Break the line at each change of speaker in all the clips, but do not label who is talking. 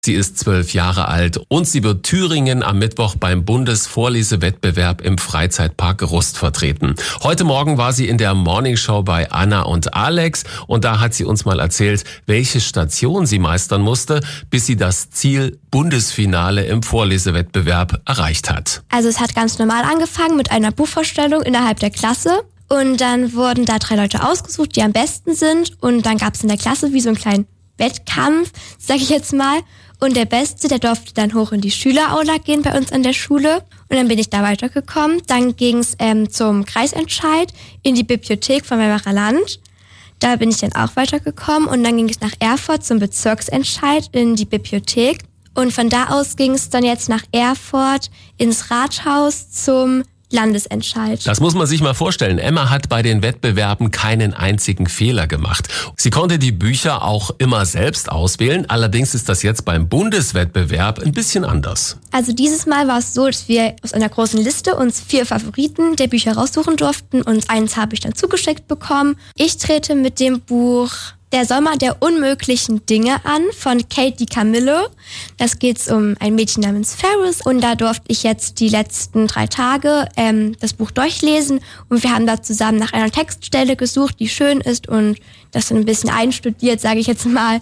Sie ist 12 Jahre alt und sie wird Thüringen am Mittwoch beim Bundesvorlesewettbewerb im Freizeitpark Rust vertreten. Heute Morgen war sie in der Morningshow bei Anna und Alex und da hat sie uns mal erzählt, welche Station sie meistern musste, bis sie das Ziel Bundesfinale im Vorlesewettbewerb erreicht hat.
Also es hat ganz normal angefangen mit einer Buchvorstellung innerhalb der Klasse und dann wurden da 3 Leute ausgesucht, die am besten sind und dann gab es in der Klasse wie so einen kleinen Wettkampf, sag ich jetzt mal. Und der Beste, der durfte dann hoch in die Schüleraula gehen bei uns an der Schule. Und dann bin ich da weitergekommen. Dann ging es zum Kreisentscheid in die Bibliothek von Weimarer Land. Da bin ich dann auch weitergekommen. Und dann ging es nach Erfurt zum Bezirksentscheid in die Bibliothek. Und von da aus ging es dann jetzt nach Erfurt ins Rathaus zum Landesentscheid.
Das muss man sich mal vorstellen. Emma hat bei den Wettbewerben keinen einzigen Fehler gemacht. Sie konnte die Bücher auch immer selbst auswählen. Allerdings ist das jetzt beim Bundeswettbewerb ein bisschen anders.
Also dieses Mal war es so, dass wir aus einer großen Liste uns 4 Favoriten der Bücher raussuchen durften und eins habe ich dann zugeschickt bekommen. Ich trete mit dem Buch Der Sommer der unmöglichen Dinge an von Kate DiCamillo. Das geht um ein Mädchen namens Ferris und da durfte ich jetzt die letzten 3 Tage das Buch durchlesen und wir haben da zusammen nach einer Textstelle gesucht, die schön ist und das ein bisschen einstudiert, sage ich jetzt mal.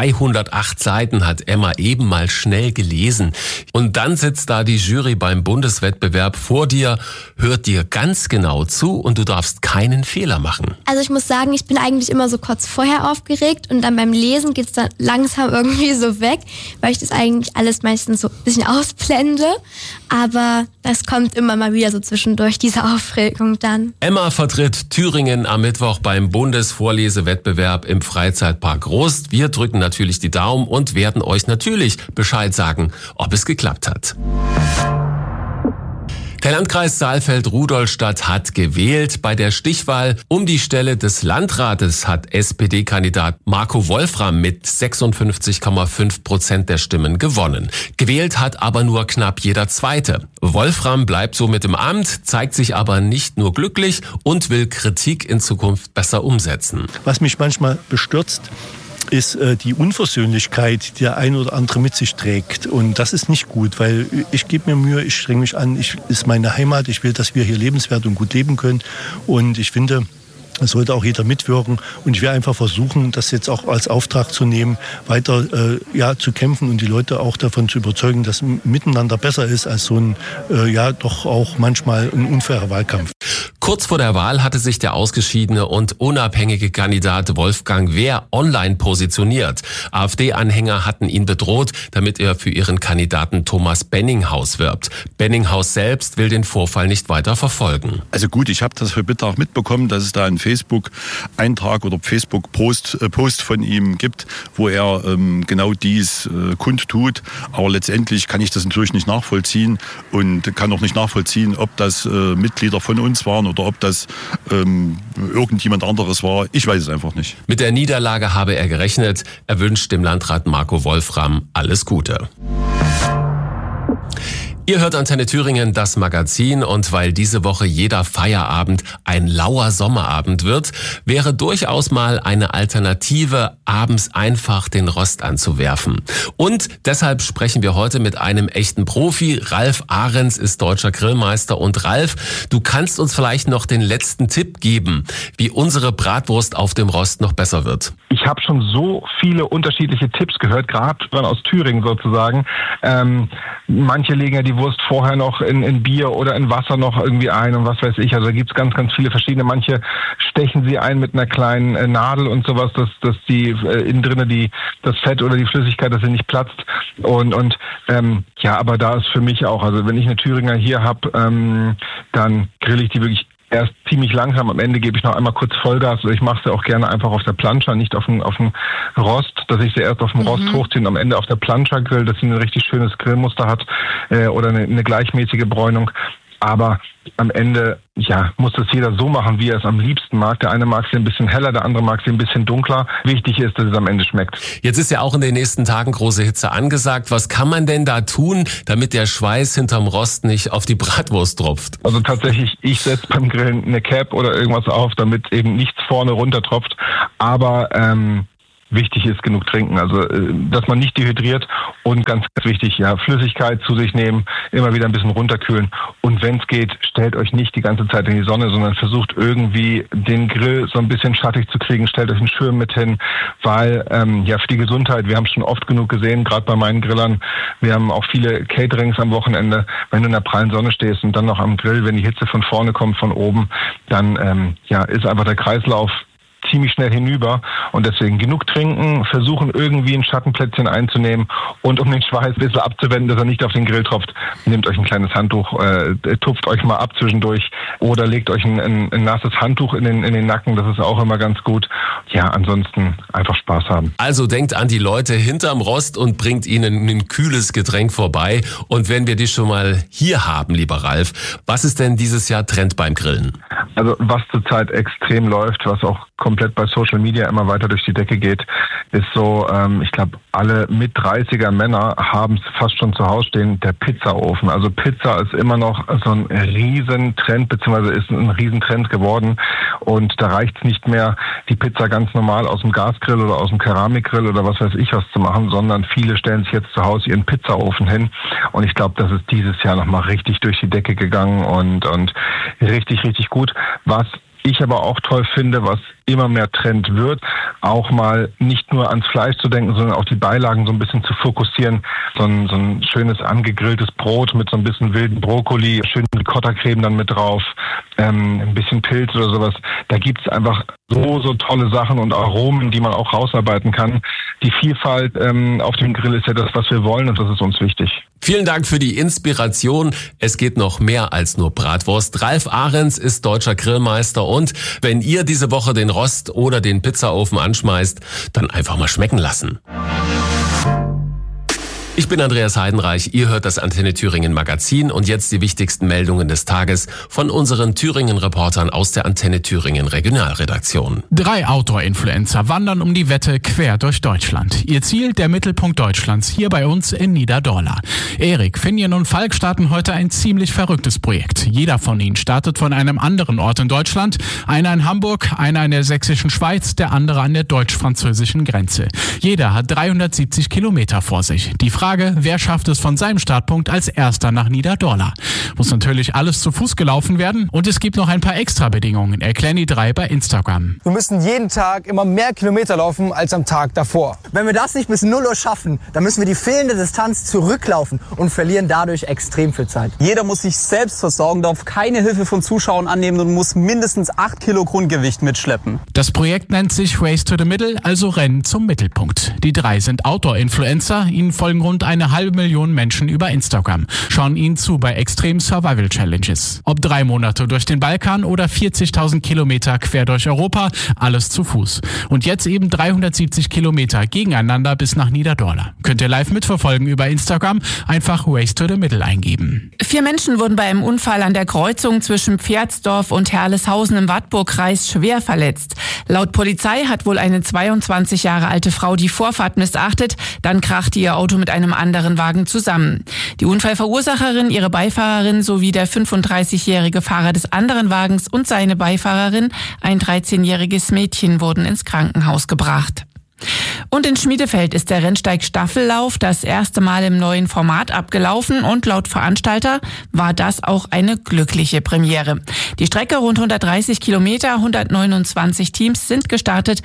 208 Seiten hat Emma eben mal schnell gelesen. Und dann sitzt da die Jury beim Bundeswettbewerb vor dir, hört dir ganz genau zu und du darfst keinen Fehler machen.
Also ich muss sagen, ich bin eigentlich immer so kurz vorher aufgeregt und dann beim Lesen geht's dann langsam irgendwie so weg, weil ich das eigentlich alles meistens so ein bisschen ausblende. Aber das kommt immer mal wieder so zwischendurch, diese Aufregung dann.
Emma vertritt Thüringen am Mittwoch beim Bundesvorlesewettbewerb im Freizeitpark Rust. Wir drücken natürlich die Daumen und werden euch natürlich Bescheid sagen, ob es geklappt hat. Der Landkreis Saalfeld-Rudolstadt hat gewählt. Bei der Stichwahl um die Stelle des Landrates hat SPD-Kandidat Marco Wolfram mit 56,5% der Stimmen gewonnen. Gewählt hat aber nur knapp jeder Zweite. Wolfram bleibt somit im Amt, zeigt sich aber nicht nur glücklich und will Kritik in Zukunft besser umsetzen.
Was mich manchmal bestürzt, ist die Unversöhnlichkeit, die der ein oder andere mit sich trägt. Und das ist nicht gut, weil ich gebe mir Mühe, ich strenge mich an, ist meine Heimat, ich will, dass wir hier lebenswert und gut leben können. Und ich finde, es sollte auch jeder mitwirken. Und ich werde einfach versuchen, das jetzt auch als Auftrag zu nehmen, weiter zu kämpfen und die Leute auch davon zu überzeugen, dass Miteinander besser ist als so ein, doch auch manchmal ein unfairer Wahlkampf.
Kurz vor der Wahl hatte sich der ausgeschiedene und unabhängige Kandidat Wolfgang Wehr online positioniert. AfD-Anhänger hatten ihn bedroht, damit er für ihren Kandidaten Thomas Benninghaus wirbt. Benninghaus selbst will den Vorfall nicht weiter verfolgen.
Also gut, ich habe das für Mittag mitbekommen, dass es da einen Facebook-Eintrag oder Facebook-Post von ihm gibt, wo er genau dies kundtut. Aber letztendlich kann ich das natürlich nicht nachvollziehen und kann auch nicht nachvollziehen, ob das Mitglieder von uns waren oder ob das irgendjemand anderes war. Ich weiß es einfach nicht.
Mit der Niederlage habe er gerechnet. Er wünscht dem Landrat Marco Wolfram alles Gute. Ihr hört Antenne Thüringen, das Magazin, und weil diese Woche jeder Feierabend ein lauer Sommerabend wird, wäre durchaus mal eine Alternative, abends einfach den Rost anzuwerfen. Und deshalb sprechen wir heute mit einem echten Profi. Ralf Ahrens ist deutscher Grillmeister. Und Ralf, du kannst uns vielleicht noch den letzten Tipp geben, wie unsere Bratwurst auf dem Rost noch besser wird.
Ich habe schon so viele unterschiedliche Tipps gehört, gerade aus Thüringen sozusagen. Manche legen ja die Wurst vorher noch in Bier oder in Wasser noch irgendwie ein und was weiß ich. Also da gibt's ganz, ganz viele verschiedene. Manche stechen sie ein mit einer kleinen Nadel und sowas, dass die innen drinne das Fett oder die Flüssigkeit, dass sie nicht platzt. Aber da ist für mich auch, also wenn ich eine Thüringer hier habe, dann grill ich die wirklich erst ziemlich langsam, am Ende gebe ich noch einmal kurz Vollgas. Ich mache sie auch gerne einfach auf der Plancha, nicht auf dem Rost, dass ich sie erst auf dem Rost hochziehe und am Ende auf der Plancha grill, dass sie ein richtig schönes Grillmuster hat oder eine gleichmäßige Bräunung. Aber am Ende, muss das jeder so machen, wie er es am liebsten mag. Der eine mag sie ein bisschen heller, der andere mag sie ein bisschen dunkler. Wichtig ist, dass es am Ende schmeckt.
Jetzt ist ja auch in den nächsten Tagen große Hitze angesagt. Was kann man denn da tun, damit der Schweiß hinterm Rost nicht auf die Bratwurst tropft?
Also tatsächlich, ich setze beim Grillen eine Cap oder irgendwas auf, damit eben nichts vorne runter tropft. Aber wichtig ist, genug trinken. Also, dass man nicht dehydriert und ganz wichtig, Flüssigkeit zu sich nehmen, immer wieder ein bisschen runterkühlen. Und wenn es geht, stellt euch nicht die ganze Zeit in die Sonne, sondern versucht irgendwie den Grill so ein bisschen schattig zu kriegen. Stellt euch einen Schirm mit hin, weil für die Gesundheit, wir haben es schon oft genug gesehen, gerade bei meinen Grillern, wir haben auch viele Caterings am Wochenende. Wenn du in der prallen Sonne stehst und dann noch am Grill, wenn die Hitze von vorne kommt, von oben, dann ist einfach der Kreislauf ziemlich schnell hinüber und deswegen genug trinken, versuchen irgendwie ein Schattenplätzchen einzunehmen und um den Schweiß ein bisschen abzuwenden, dass er nicht auf den Grill tropft, nehmt euch ein kleines Handtuch, tupft euch mal ab zwischendurch oder legt euch ein nasses Handtuch in den Nacken, das ist auch immer ganz gut. Ja, ansonsten einfach Spaß haben.
Also denkt an die Leute hinterm Rost und bringt ihnen ein kühles Getränk vorbei. Und wenn wir dich schon mal hier haben, lieber Ralf, was ist denn dieses Jahr Trend beim Grillen?
Also was zurzeit extrem läuft, was auch komplett bei Social Media immer weiter durch die Decke geht, ist so, ich glaube, alle mit 30er Männer haben es fast schon zu Hause stehen, der Pizzaofen. Also Pizza ist immer noch so ein Riesentrend, beziehungsweise ist ein Riesentrend geworden. Und da reicht es nicht mehr, die Pizza ganz normal aus dem Gasgrill oder aus dem Keramikgrill oder was weiß ich was zu machen, sondern viele stellen sich jetzt zu Hause ihren Pizzaofen hin. Und ich glaube, das ist dieses Jahr nochmal richtig durch die Decke gegangen und richtig, richtig gut. Was ich aber auch toll finde, was immer mehr Trend wird, auch mal nicht nur ans Fleisch zu denken, sondern auch die Beilagen so ein bisschen zu fokussieren. So ein schönes angegrilltes Brot mit so ein bisschen wilden Brokkoli, schön Ricotta-Creme dann mit drauf, ein bisschen Pilz oder sowas. Da gibt's einfach so tolle Sachen und Aromen, die man auch rausarbeiten kann. Die Vielfalt auf dem Grill ist ja das, was wir wollen und das ist uns wichtig.
Vielen Dank für die Inspiration. Es geht noch mehr als nur Bratwurst. Ralf Ahrens ist deutscher Grillmeister und wenn ihr diese Woche den Rost oder den Pizzaofen anschmeißt, dann einfach mal schmecken lassen. Ich bin Andreas Heidenreich, ihr hört das Antenne Thüringen Magazin und jetzt die wichtigsten Meldungen des Tages von unseren Thüringen-Reportern aus der Antenne Thüringen Regionalredaktion.
3 Outdoor-Influencer wandern um die Wette quer durch Deutschland. Ihr Ziel, der Mittelpunkt Deutschlands, hier bei uns in Niederdorla. Erik, Finjen und Falk starten heute ein ziemlich verrücktes Projekt. Jeder von ihnen startet von einem anderen Ort in Deutschland. Einer in Hamburg, einer in der sächsischen Schweiz, der andere an der deutsch-französischen Grenze. Jeder hat 370 Kilometer vor sich. Die Frage, wer schafft es von seinem Startpunkt als erster nach Niederdorla? Muss natürlich alles zu Fuß gelaufen werden und es gibt noch ein paar Extra-Bedingungen, erklären die 3 bei Instagram.
Wir müssen jeden Tag immer mehr Kilometer laufen als am Tag davor. Wenn wir das nicht bis 0 Uhr schaffen, dann müssen wir die fehlende Distanz zurücklaufen und verlieren dadurch extrem viel Zeit.
Jeder muss sich selbst versorgen, darf keine Hilfe von Zuschauern annehmen und muss mindestens 8 Kilo Grundgewicht mitschleppen.
Das Projekt nennt sich Race to the Middle, also Rennen zum Mittelpunkt. Die 3 sind Outdoor-Influencer, ihnen folgen rund 500.000 Menschen über Instagram, schauen ihnen zu bei Extreme Survival Challenges. Ob 3 Monate durch den Balkan oder 40.000 Kilometer quer durch Europa, alles zu Fuß. Und jetzt eben 370 Kilometer gegeneinander bis nach Niederdorla. Könnt ihr live mitverfolgen über Instagram, einfach Race to the Middle eingeben.
4 Menschen wurden bei einem Unfall an der Kreuzung zwischen Pferdsdorf und Herleshausen im Wartburgkreis schwer verletzt. Laut Polizei hat wohl eine 22 Jahre alte Frau die Vorfahrt missachtet, dann krachte ihr Auto mit einem anderen Wagen zusammen. Die Unfallverursacherin, ihre Beifahrerin sowie der 35-jährige Fahrer des anderen Wagens und seine Beifahrerin, ein 13-jähriges Mädchen, wurden ins Krankenhaus gebracht. Und in Schmiedefeld ist der Rennsteig-Staffellauf das erste Mal im neuen Format abgelaufen und laut Veranstalter war das auch eine glückliche Premiere. Die Strecke rund 130 Kilometer, 129 Teams sind gestartet,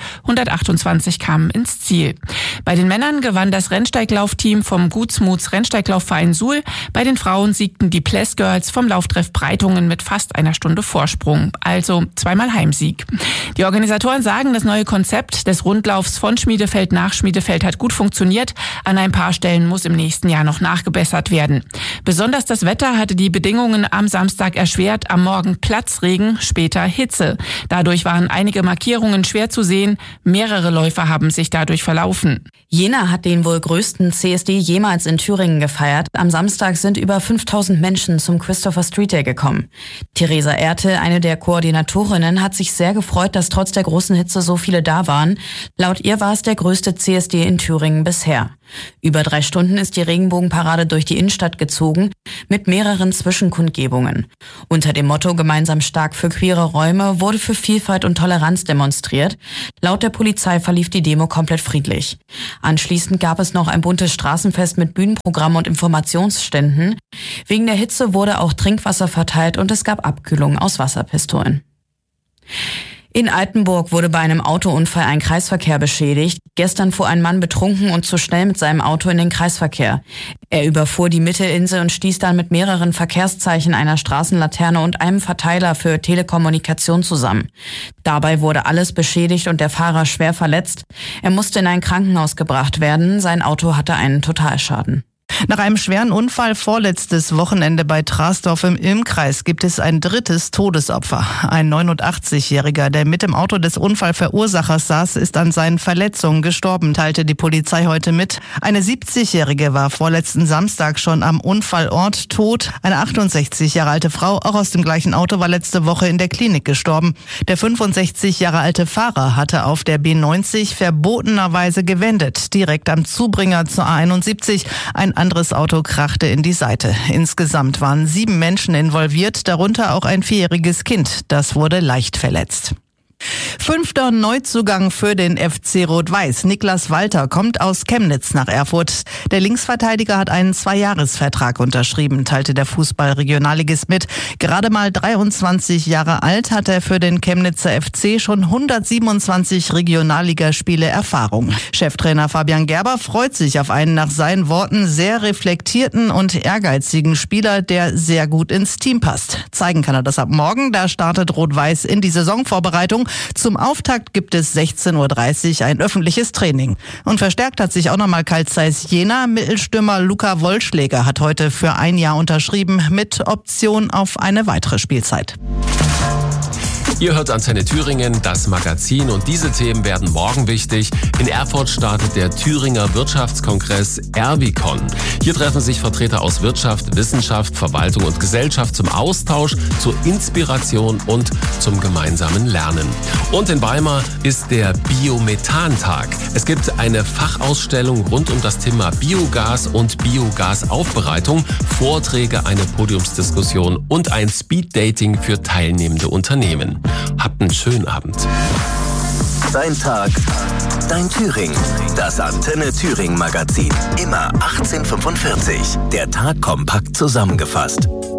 128 kamen ins Ziel. Bei den Männern gewann das Rennsteiglaufteam vom Gutsmuts Rennsteiglaufverein Suhl. Bei den Frauen siegten die Pless Girls vom Lauftreff Breitungen mit fast einer Stunde Vorsprung. Also zweimal Heimsieg. Die Organisatoren sagen, das neue Konzept des Rundlaufs von Schmiedefeld nach Schmiedefeld hat gut funktioniert. An ein paar Stellen muss im nächsten Jahr noch nachgebessert werden. Besonders das Wetter hatte die Bedingungen am Samstag erschwert. Am Morgen Platzregen, später Hitze. Dadurch waren einige Markierungen schwer zu sehen. Mehrere Läufer haben sich dadurch verlaufen.
Jena hat den wohl größten CSD jemals in Thüringen gefeiert. Am Samstag sind über 5.000 Menschen zum Christopher Street Day gekommen. Theresa Ertel, eine der Koordinatorinnen, hat sich sehr gefreut, dass trotz der großen Hitze so viele da waren. Laut ihr war war es der größte CSD in Thüringen bisher. Über 3 Stunden ist die Regenbogenparade durch die Innenstadt gezogen, mit mehreren Zwischenkundgebungen. Unter dem Motto "Gemeinsam stark für queere Räume" wurde für Vielfalt und Toleranz demonstriert. Laut der Polizei verlief die Demo komplett friedlich. Anschließend gab es noch ein buntes Straßenfest mit Bühnenprogramm und Informationsständen. Wegen der Hitze wurde auch Trinkwasser verteilt und es gab Abkühlung aus Wasserpistolen. In Altenburg wurde bei einem Autounfall ein Kreisverkehr beschädigt. Gestern fuhr ein Mann betrunken und zu schnell mit seinem Auto in den Kreisverkehr. Er überfuhr die Mittelinsel und stieß dann mit mehreren Verkehrszeichen, einer Straßenlaterne und einem Verteiler für Telekommunikation zusammen. Dabei wurde alles beschädigt und der Fahrer schwer verletzt. Er musste in ein Krankenhaus gebracht werden. Sein Auto hatte einen Totalschaden.
Nach einem schweren Unfall vorletztes Wochenende bei Trasdorf im Ilmkreis gibt es ein drittes Todesopfer. Ein 89-Jähriger, der mit dem Auto des Unfallverursachers saß, ist an seinen Verletzungen gestorben, teilte die Polizei heute mit. Eine 70-Jährige war vorletzten Samstag schon am Unfallort tot. Eine 68 Jahre alte Frau, auch aus dem gleichen Auto, war letzte Woche in der Klinik gestorben. Der 65 Jahre alte Fahrer hatte auf der B90 verbotenerweise gewendet, direkt am Zubringer zur A71. Ein anderes Auto krachte in die Seite. Insgesamt waren 7 Menschen involviert, darunter auch ein 4-jähriges Kind. Das wurde leicht verletzt. 5. Neuzugang für den FC Rot-Weiß. Niklas Walter kommt aus Chemnitz nach Erfurt. Der Linksverteidiger hat einen 2-Jahres-Vertrag unterschrieben, teilte der Fußball-Regionalligist mit. Gerade mal 23 Jahre alt hat er für den Chemnitzer FC schon 127 Regionalligaspiele Erfahrung. Cheftrainer Fabian Gerber freut sich auf einen nach seinen Worten sehr reflektierten und ehrgeizigen Spieler, der sehr gut ins Team passt. Zeigen kann er das ab morgen. Da startet Rot-Weiß in die Saisonvorbereitung. Zum Auftakt gibt es 16:30 Uhr ein öffentliches Training. Und verstärkt hat sich auch nochmal Carl Zeiss Jena. Mittelstürmer Luca Wollschläger hat heute für 1 Jahr unterschrieben mit Option auf eine weitere Spielzeit.
Ihr hört Antenne Thüringen, das Magazin, und diese Themen werden morgen wichtig. In Erfurt startet der Thüringer Wirtschaftskongress Erbicon. Hier treffen sich Vertreter aus Wirtschaft, Wissenschaft, Verwaltung und Gesellschaft zum Austausch, zur Inspiration und zum gemeinsamen Lernen. Und in Weimar ist der Biomethantag. Es gibt eine Fachausstellung rund um das Thema Biogas und Biogasaufbereitung, Vorträge, eine Podiumsdiskussion und ein Speeddating für teilnehmende Unternehmen. Habt einen schönen Abend.
Dein Tag, dein Thüringen. Das Antenne Thüringen Magazin. Immer 18:45. Der Tag kompakt zusammengefasst.